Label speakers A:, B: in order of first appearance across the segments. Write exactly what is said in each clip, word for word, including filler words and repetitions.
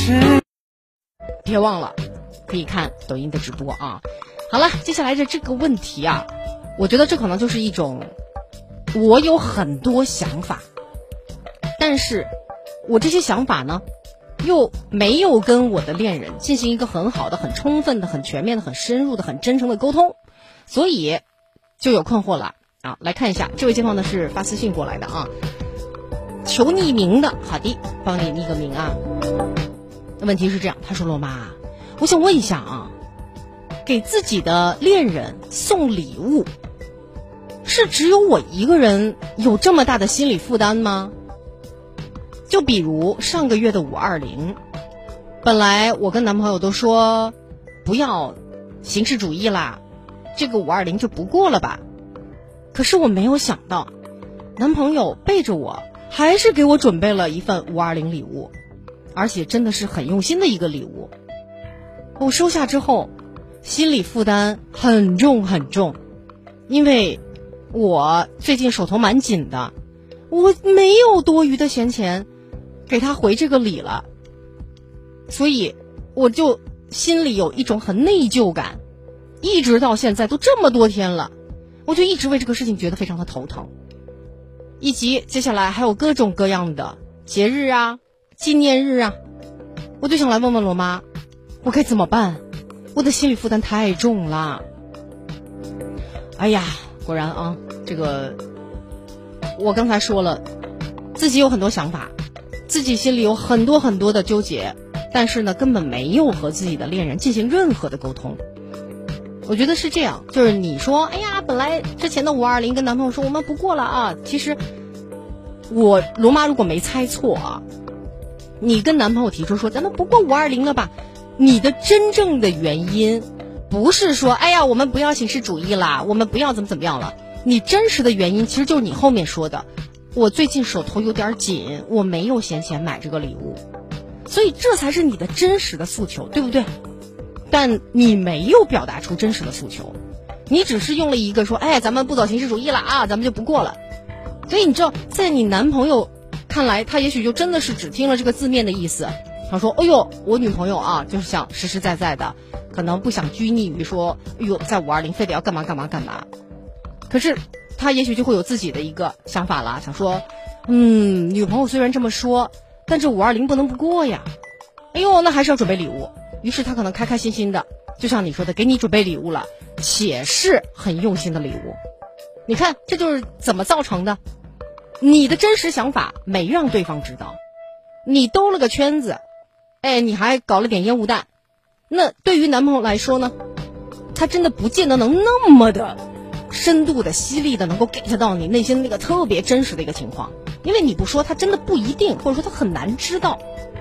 A: 别忘了可以看抖音的直播啊。好了，接下来的这个问题啊，我觉得这可能就是一种，我有很多想法，但是我这些想法呢又没有跟我的恋人进行一个很好的、很充分的、很全面的、很深入的、很真诚的沟通，所以就有困惑了啊。来看一下，这位街坊呢是发私信过来的啊，求匿名的，好的，帮你匿个名啊。问题是这样，他说罗妈，我想问一下啊，给自己的恋人送礼物，是只有我一个人有这么大的心理负担吗？就比如上个月的五二零，本来我跟男朋友都说不要形式主义啦，这个五二零就不过了吧。可是我没有想到，男朋友背着我还是给我准备了一份五二零礼物，而且真的是很用心的一个礼物。我收下之后，心理负担很重很重，因为我最近手头蛮紧的，我没有多余的闲钱给他回这个礼了，所以我就心里有一种很内疚感，一直到现在都这么多天了，我就一直为这个事情觉得非常的头疼。以及接下来还有各种各样的节日啊、纪念日啊，我就想来问问罗妈，我该怎么办？我的心理负担太重了。哎呀，果然啊，这个我刚才说了，自己有很多想法，自己心里有很多很多的纠结，但是呢，根本没有和自己的恋人进行任何的沟通。我觉得是这样，就是你说，哎呀，本来之前的五二零跟男朋友说我们不过了啊，其实我罗妈如果没猜错啊，你跟男朋友提出说咱们不过五二零了吧，你的真正的原因不是说哎呀我们不要形式主义啦，我们不要怎么怎么样了，你真实的原因其实就是你后面说的，我最近手头有点紧，我没有闲钱买这个礼物，所以这才是你的真实的诉求，对不对？但你没有表达出真实的诉求，你只是用了一个说哎咱们不走形式主义了啊，咱们就不过了。所以你知道在你男朋友看来，他也许就真的是只听了这个字面的意思，他说哎呦我女朋友啊就是想实实在在的，可能不想拘泥于说哎呦在五二零非得要干嘛干嘛干嘛，可是他也许就会有自己的一个想法了，想说嗯女朋友虽然这么说，但这五二零不能不过呀，哎呦那还是要准备礼物，于是他可能开开心心的，就像你说的给你准备礼物了，且是很用心的礼物。你看这就是怎么造成的，你的真实想法没让对方知道，你兜了个圈子，哎，你还搞了点烟雾弹，那对于男朋友来说呢，他真的不见得能那么的深度的犀利的能够 get 到你内心那个特别真实的一个情况，因为你不说他真的不一定，或者说他很难知道。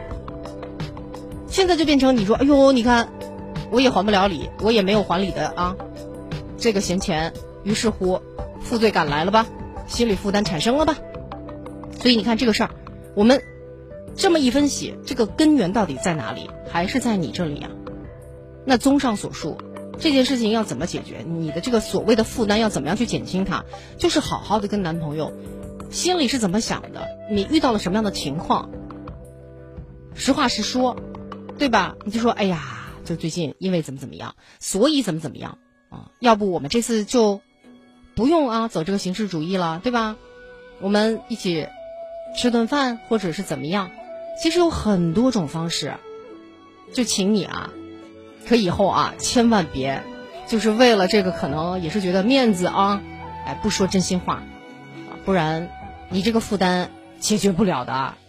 A: 现在就变成你说哎呦你看我也还不了礼，我也没有还礼的啊这个闲钱，于是乎负罪感来了吧，心理负担产生了吧。所以你看这个事儿，我们这么一分析，这个根源到底在哪里？还是在你这里啊。那综上所述，这件事情要怎么解决，你的这个所谓的负担要怎么样去减轻它，就是好好的跟男朋友心里是怎么想的，你遇到了什么样的情况，实话实说，对吧？你就说哎呀就最近因为怎么怎么样，所以怎么怎么样啊，要不我们这次就不用啊走这个形式主义了，对吧？我们一起吃顿饭或者是怎么样，其实有很多种方式，就请你啊可以后啊千万别就是为了这个可能也是觉得面子啊，哎不说真心话啊，不然你这个负担解决不了的。